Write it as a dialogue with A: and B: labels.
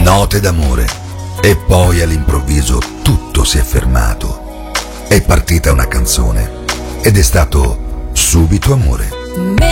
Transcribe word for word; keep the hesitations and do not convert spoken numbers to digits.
A: note d'amore, e poi all'improvviso tutto si è fermato. È partita una canzone ed è stato subito amore.